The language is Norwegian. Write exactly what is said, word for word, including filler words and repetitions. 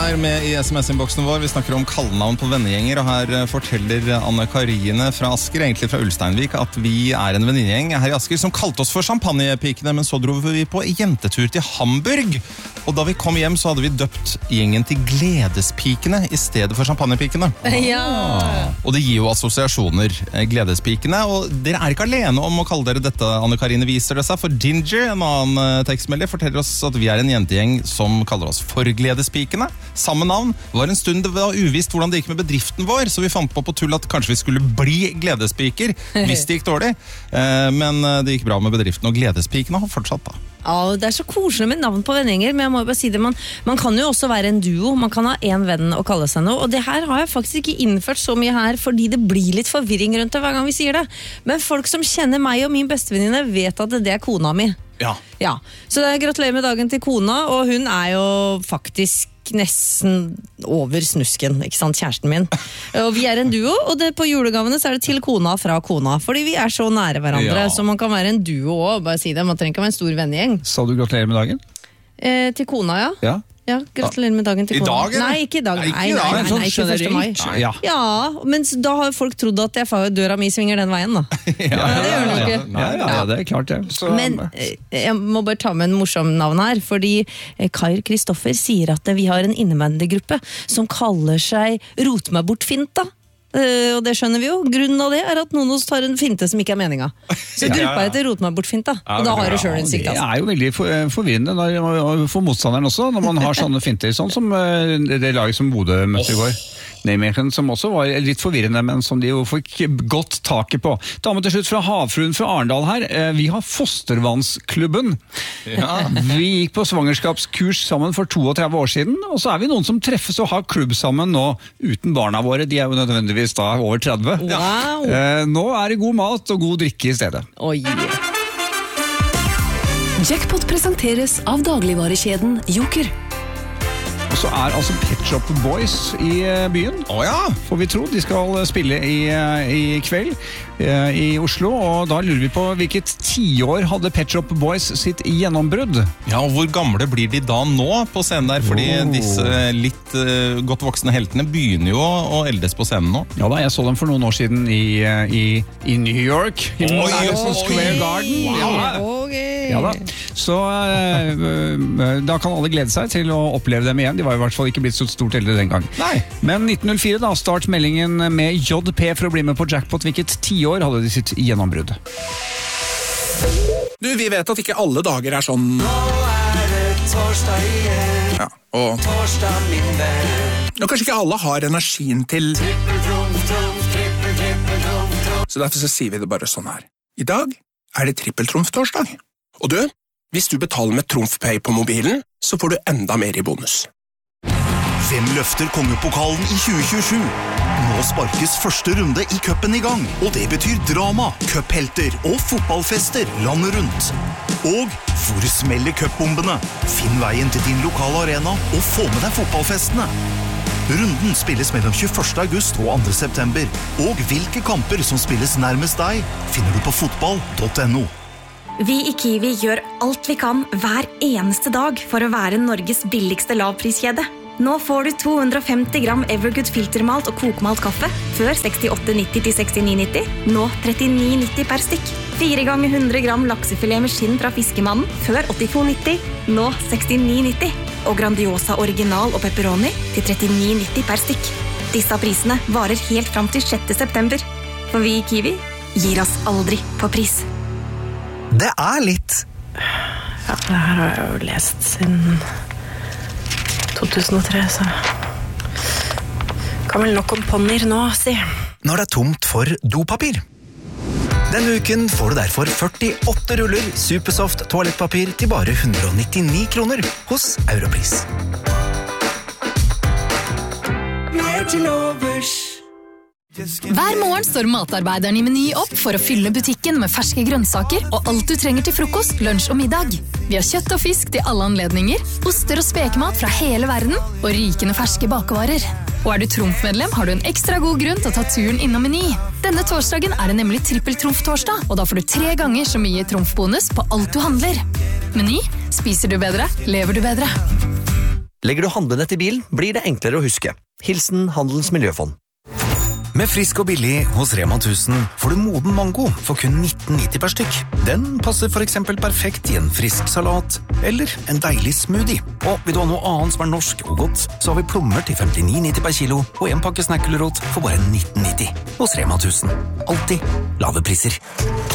her med i sms-innboksen vår. Vi snakker om kallenavn på vennegjenger, og her forteller Anne Karine fra Asker, egentlig fra Ulsteinvik, at vi er en venninnegjeng her i Asker som kalte oss for champagnepikene, men så dro vi på jentetur til Hamburg. Og da vi kom hjem så hadde vi døpt gjengen til Gledespikene i stedet for champagnepikene. Ja. Og det gir jo assosiasjoner, Gledespikene, og dere er ikke alene om å kalle dere dette, Anne Karine, viser det seg, for Ginger, en annen tekstmelder, forteller oss at vi er en jentegjeng som kaller oss for Gledespikene. Samme navn. Det var en stund det var uvisst hvordan det gikk med bedriften vår, så vi fant på på tull at kanskje vi skulle bli Gledespiker hvis det gikk dårlig. Men det gikk bra med bedriften, og Gledespikene har fortsatt da. Ja, det er så koselig med navn på vennegjenger, men jeg må jo bare si det, man, man kan jo også være en duo, man kan ha en venn og kalle seg noe, og det her har jeg faktisk ikke innført så mye her, fordi det blir litt forvirring rundt det hver gang vi sier det. Men folk som kjenner meg og min bestevenninne vet at det er kona mi. Ja. Ja, så jeg gratulerer med dagen til kona, og hun er jo faktisk nesten over snusken, ikke sant, kjæresten min. Og vi er en duo, og det, på julegavene så er det til kona fra kona, fordi vi er så nære hverandre, ja. Så man kan være en duo også, bare si det, man trenger ikke være en stor vennegjeng. Sa du gratulerer med dagen? Eh, til kona, ja. Ja. Ja, gratulerer med dagen til kona. I dag, eller? Nei, ikke i dag. Nei, ikke nei, i dag. nei, nei, nei, ikke første mai. Ja. Ja, men da har folk trodd at jeg, døra mi svinger den veien, da. Ja, ja, det gjør den jo ikke. Ja, ja, ja, det er klart det. Så, men jeg må bare ta med en morsom navn her, fordi Kair Kristoffer sier at vi har en innebandygruppe som kaller seg Rot meg bort finta. Uh, og det skjønner vi jo. Grunnen av det er at noen av oss tar en finte som ikke er meninga. Så gruppa heter Rot meg bort finta. Og da har du selv en sikt. Det er jo veldig for, forvirrende når, for motstanderen også, når man har sånne finter, sånn som det laget som Bodø møtte i går. Nijmegen, som også var litt forvirrende, men som de jo fikk godt taket på. Dame til slutt fra Havfruen fra Arendal her. Vi har Fostervannsklubben. Ja. Vi gikk på svangerskapskurs sammen for trettito år siden, og så er vi noen som treffes og har klubb sammen nå uten barna våre. De er jo nødvendigvis da over tretti. Wow. Nå er det god mat og god drikke i stedet. Oi. Jackpot presenteres av dagligvarekjeden Joker. Og så er altså Pet Shop Boys i byen. Å ja! Får vi tro. De skal spille i, i kveld i Oslo, og da lurer vi på hvilket tiår hadde Pet Shop Boys sitt gjennombrudd. Ja, og hvor gamle blir de da nå på scenen der? Fordi oh. disse litt uh, godt voksne heltene begynner jo å eldes på scenen nå. Ja da, jeg så dem for noen år siden i, i, i New York. I Oi, Madison Square Garden. Wow. Ja. Okay. Ja da. Så uh, da kan alle glede seg til å oppleve dem igjen. De var i hvert fall ikke blitt så stort eldre den gang. Nei. Men nitten null fire da, start meldingen med J P for å bli med på Jackpot. Hvilket tiår hadde de sitt gjennombrudd? Du, vi vet at ikke alle dager er sånn. Nå er det torsdag igjen. Ja, og torsdag min venn. Og kanskje ikke alle har energien til trippel-trumf, trumf, trippel, trippel, trumf, trumf. Så derfor så sier vi det bare sånn her. I dag er det trippel-trumf-torsdag. Og du, hvis du betaler med TrumfPay på mobilen, så får du enda mer i bonus. Hvem løfter kongepokalen i tjue tjuesju? Nå sparkes første runde i cupen i gang, og det betyr drama, cuphelter og fotballfester landet rundt. Og hvor smeller cupbombene? Finn veien til din lokale arena og få med deg fotballfestene. Runden spilles mellom tjueførste august og andre september, og hvilke kamper som spilles nærmest deg, finner du på fotball punktum no. Vi i Kiwi gjør alt vi kan hver eneste dag for å være Norges billigste lavpriskjede. Nå får du to hundre og femti gram Evergood filtermalt og kokmalt kaffe før sekstiåtte nitti til sekstini nitti, nå trettini nitti per stykk. Fire ganger hundre gram laksefilet med skinn fra Fiskemannen før åttito nitti, nå sekstini nitti. Og Grandiosa original og pepperoni til trettini nitti per stykk. Disse prisene varer helt fram til sjette september. For vi i Kiwi gir oss aldri på pris. Det er litt. Ja, det her har jeg jo lest siden to tusen og tre, så kan vel nok om ponnier nå, si. Når det er tomt for dopapir. Denne uken får du derfor førtiåtte ruller Supersoft toalettpapir til bare hundre og nittini kroner hos Europris. Hver morgen står matarbeideren i Meny opp for å fylle butikken med ferske grønnsaker og alt du trenger til frokost, lunsj og middag. Vi har kjøtt og fisk til alle anledninger, oster og spekemat fra hele verden og rykende ferske bakevarer. Og er du Trumf-medlem, har du en ekstra god grunn til å ta turen innom Meny. Denne torsdagen er det nemlig trippel-Trumf-torsdag, og da får du tre ganger så mye Trumf-bonus på alt du handler. Meny, spiser du bedre, lever du bedre. Legger du handlenett i bilen, blir det enklere å huske. Hilsen Handelens Miljøfond. Med frisk og billig hos Rema tusen får du moden mango for kun nitten nitti per stykk. Den passer for eksempel perfekt i en frisk salat eller en deilig smoothie. Og vil du ha noe annet som er norsk og godt, så har vi plommer til femtini nitti per kilo og en pakke snackulrot for bare nitten nitti. Hos Rema tusen. Alltid lave priser.